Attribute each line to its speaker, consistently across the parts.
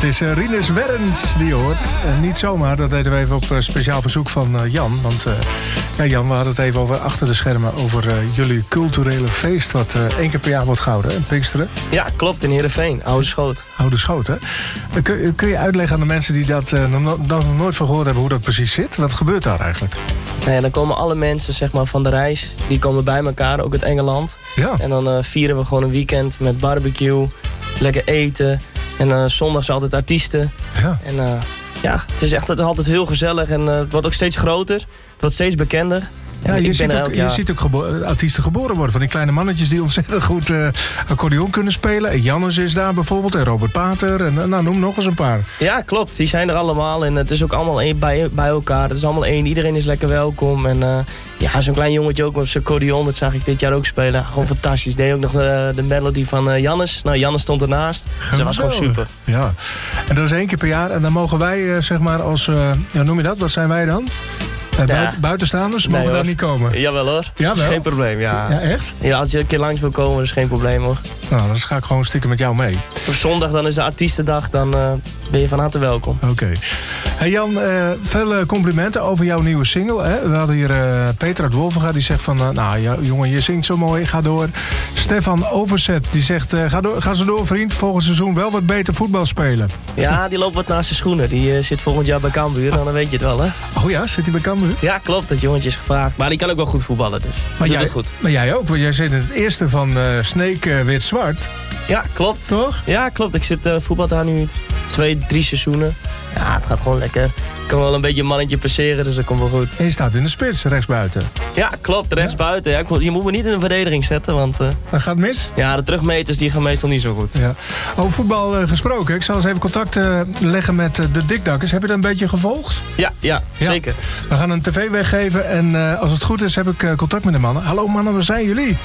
Speaker 1: Het is Rinus Werrens die je hoort. Niet zomaar, dat deden we even op speciaal verzoek van Jan. Want Jan, we hadden het even over achter de schermen... over jullie culturele feest wat 1 keer per jaar wordt gehouden, hè? Pinksteren.
Speaker 2: Ja, klopt, in Heerenveen. Oude Schoot.
Speaker 1: Oude Schoot, hè? Kun je uitleggen aan de mensen die dat nog nooit van gehoord hebben... hoe dat precies zit? Wat gebeurt daar eigenlijk?
Speaker 2: Nou ja, dan komen alle mensen zeg maar, van de reis. Die komen bij elkaar, ook uit Engeland.
Speaker 1: Ja.
Speaker 2: En dan vieren we gewoon een weekend met barbecue. Lekker eten. En zondag zijn altijd artiesten.
Speaker 1: Ja.
Speaker 2: En het is echt altijd heel gezellig. En het wordt ook steeds groter. Het wordt steeds bekender.
Speaker 1: Ja, je ziet ook artiesten geboren worden. Van die kleine mannetjes die ontzettend goed accordeon kunnen spelen. En Jannes is daar bijvoorbeeld. En Robert Pater. En noem nog eens een paar.
Speaker 2: Ja, klopt. Die zijn er allemaal. En het is ook allemaal bij elkaar. Het is allemaal één. Iedereen is lekker welkom. En zo'n klein jongetje ook met zijn accordeon. Dat zag ik dit jaar ook spelen. Gewoon fantastisch. Deed ook nog de melody van Jannes. Nou, Jannes stond ernaast. Dus dat was gewoon super.
Speaker 1: Ja. En dat is 1 keer per jaar. En dan mogen wij, zeg maar, als... noem je dat? Wat zijn wij dan? Buitenstaanders mogen daar niet komen?
Speaker 2: Jawel hoor, dat is geen probleem. Ja,
Speaker 1: echt?
Speaker 2: Ja, als je een keer langs wil komen, dat is geen probleem hoor.
Speaker 1: Nou, dan ga ik gewoon stiekem met jou mee.
Speaker 2: Op zondag dan is de artiestendag, dan ben je van harte welkom.
Speaker 1: Oké. Hey Jan, veel complimenten over jouw nieuwe single. Hè? We hadden hier Peter uit Wolvenga, die zegt van... jongen, je zingt zo mooi, ga door. Stefan Overzet, die zegt... ga zo door vriend, volgend seizoen wel wat beter voetbal spelen.
Speaker 2: Ja, die loopt wat naast zijn schoenen. Die zit volgend jaar bij Cambuur, dan weet je het wel hè.
Speaker 1: Oh ja, zit hij bij Cambuur?
Speaker 2: Ja, klopt, dat jongetje is gevraagd. Maar die kan ook wel goed voetballen, dus maar doet het goed.
Speaker 1: Maar jij ook, want jij zit in het eerste van Snake Wit-Zwart.
Speaker 2: Ja, klopt.
Speaker 1: Toch?
Speaker 2: Ja, klopt. Ik zit voetbal daar nu 2-3 seizoenen. Ja, het gaat gewoon lekker. Ik kan wel een beetje een mannetje passeren, dus dat komt wel goed.
Speaker 1: En je staat in de spits, rechtsbuiten.
Speaker 2: Ja, klopt, rechtsbuiten. Ja, je moet me niet in een verdediging zetten, want...
Speaker 1: dat gaat mis?
Speaker 2: Ja, de terugmeters die gaan meestal niet zo goed.
Speaker 1: Ja. Over voetbal gesproken, ik zal eens even contact leggen met de Dikdakkers. Heb je dat een beetje gevolgd?
Speaker 2: Ja, zeker.
Speaker 1: We gaan een tv weggeven en als het goed is heb ik contact met de mannen. Hallo mannen, waar zijn jullie?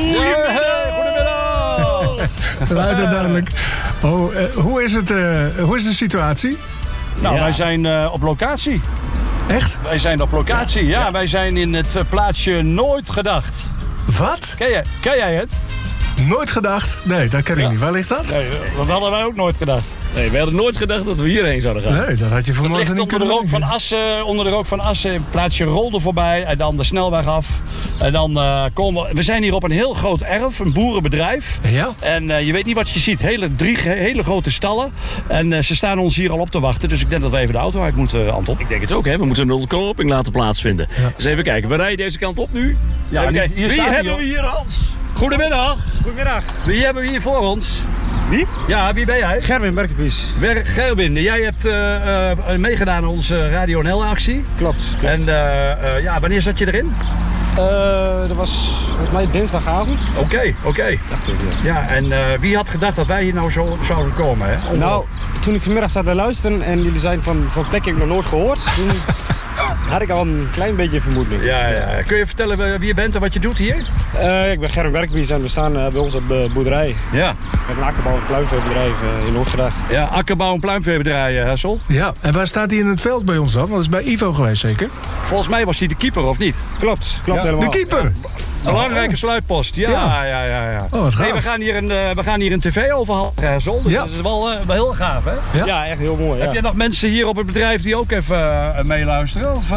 Speaker 3: Goedemiddag!
Speaker 1: Luid en duidelijk. Hoe is de situatie?
Speaker 3: Nou, wij zijn op locatie.
Speaker 1: Echt?
Speaker 3: Wij zijn op locatie, ja. Wij zijn in het plaatsje Nooit Gedacht.
Speaker 1: Wat?
Speaker 3: Ken jij het?
Speaker 1: Nooit gedacht? Nee, dat ken ik niet. Waar ligt dat?
Speaker 3: Nee, dat hadden wij ook nooit gedacht.
Speaker 4: Nee, wij hadden nooit gedacht dat we hierheen zouden gaan.
Speaker 1: Nee, dat had je vanmorgen niet kunnen
Speaker 3: onder de rook van Assen, plaatsje Rolde voorbij en dan de snelweg af. En dan we zijn hier op een heel groot erf, een boerenbedrijf.
Speaker 1: Ja?
Speaker 3: En je weet niet wat je ziet. Drie hele grote stallen. En ze staan ons hier al op te wachten. Dus ik denk dat we even de auto uit moeten, Anton.
Speaker 4: Ik denk het ook, hè. We moeten een knopping laten plaatsvinden.
Speaker 1: Ja.
Speaker 4: Dus even kijken, we rijden deze kant op nu.
Speaker 3: Ja,
Speaker 4: even kijken.
Speaker 3: hier
Speaker 4: Wie
Speaker 3: staat
Speaker 4: hebben we hier, Hans?
Speaker 3: Goedemiddag.
Speaker 5: Goedemiddag.
Speaker 3: Wie hebben we hier voor ons?
Speaker 5: Wie?
Speaker 3: Ja, wie ben jij?
Speaker 5: Gerwin Bergpies.
Speaker 3: Gerwin, jij hebt meegedaan aan onze Radio NL-actie.
Speaker 5: Klopt.
Speaker 3: En wanneer zat je erin?
Speaker 5: Dat was volgens mij dinsdagavond.
Speaker 3: Oké.
Speaker 5: Dacht ik,
Speaker 3: Ja, en wie had gedacht dat wij hier nou zo zouden komen? Hè?
Speaker 5: Nou, toen ik vanmiddag zat te luisteren en jullie zijn van plek ik nog nooit gehoord, toen had ik al een klein beetje vermoeding.
Speaker 3: Ja. Kun je vertellen wie je bent en wat je doet hier?
Speaker 5: Ik ben Gerwin Bergpies en we staan bij ons op de boerderij.
Speaker 3: Ja.
Speaker 5: We hebben een akkerbouw- en pluimveebedrijf in Noordgedacht.
Speaker 3: Ja, akkerbouw- en pluimveebedrijf, Hessel.
Speaker 1: Ja, en waar staat hij in het veld bij ons dan? Want dat is bij Ivo geweest zeker?
Speaker 3: Volgens mij was hij de keeper, of niet?
Speaker 5: Klopt
Speaker 3: Ja.
Speaker 5: helemaal.
Speaker 1: De keeper?
Speaker 3: Belangrijke sluitpost, ja.
Speaker 1: Oh, wat gaaf.
Speaker 3: We gaan hier een tv overhalen, Hessel. Dus dat is wel heel gaaf, hè?
Speaker 5: Ja, echt heel mooi.
Speaker 3: Heb je nog mensen hier op het bedrijf die ook even meeluisteren? Of,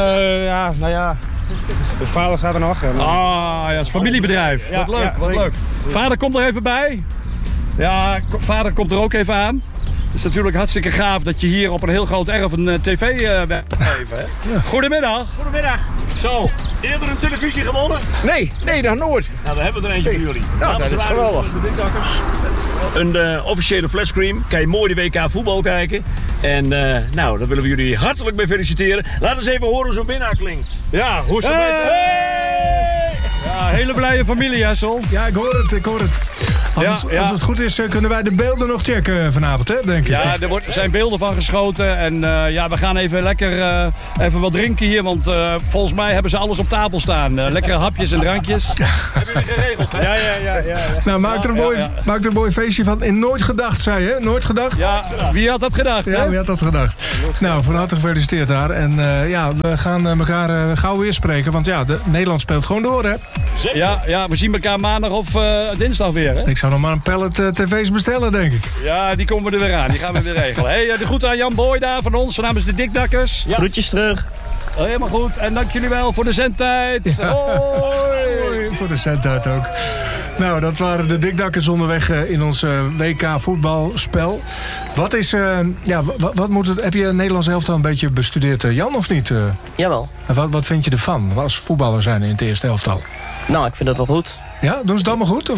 Speaker 5: de vader staat er nog. En,
Speaker 3: het is familiebedrijf.
Speaker 5: Ja,
Speaker 3: Wat leuk,
Speaker 5: ja,
Speaker 3: wat
Speaker 5: zeker.
Speaker 3: leuk. Vader komt er even bij. Ja, vader komt er ook even aan. Het is natuurlijk hartstikke gaaf dat je hier op een heel groot erf een tv weg gaat geven. Hè? Ja. Goedemiddag.
Speaker 4: Goedemiddag. Zo, eerder een televisie gewonnen?
Speaker 6: Nee, nog nooit.
Speaker 4: Nou, dan hebben we er eentje voor jullie.
Speaker 6: Nou, dat is geweldig.
Speaker 4: De Dikdakkers. Een officiële flashscreen. Kan je mooi de WK voetbal kijken. En daar willen we jullie hartelijk mee feliciteren. Laat eens even horen hoe zo'n winnaar klinkt.
Speaker 3: Ja, hoe is het bij ze? Ja, hele blije familie, Hessel.
Speaker 1: Ja, ik hoor het. Als het goed is, kunnen wij de beelden nog checken vanavond, hè, denk ik.
Speaker 3: Ja, er zijn beelden van geschoten. En we gaan even lekker even wat drinken hier. Want volgens mij hebben ze alles op tafel staan. Lekkere hapjes en drankjes.
Speaker 4: Hebben jullie geregeld, hè?
Speaker 5: Ja.
Speaker 1: Nou, maak er een mooi feestje van. In Nooit Gedacht, zei je, hè? Nooit Gedacht?
Speaker 3: Ja, wie had dat gedacht,
Speaker 1: Ja,
Speaker 3: hè?
Speaker 1: wie had dat gedacht? Nou, van harte gefeliciteerd daar. En we gaan elkaar gauw weer spreken. Want Nederland speelt gewoon door, hè?
Speaker 3: Ja, we zien elkaar maandag of dinsdag weer, hè?
Speaker 1: Ik zou nog maar een pallet tv's bestellen, denk ik.
Speaker 3: Ja, die komen er weer aan. Die gaan we weer regelen. Hey, de groeten aan Jan Boy daar van ons, namens de Dikdakkers.
Speaker 2: Ja. Groetjes terug.
Speaker 3: Helemaal goed. En dank jullie wel voor de zendtijd.
Speaker 1: Ja.
Speaker 3: Hoi.
Speaker 1: Voor de zendtijd ook. Nou, dat waren de Dikdakkers onderweg in ons WK voetbalspel. Wat is, wat moet het, heb je Nederlands elftal een beetje bestudeerd, Jan, of niet?
Speaker 2: Jawel.
Speaker 1: Wat vind je ervan als voetballer zijn in het eerste elftal?
Speaker 2: Nou, ik vind dat wel goed.
Speaker 1: Ja, doen ze het allemaal goed? Of?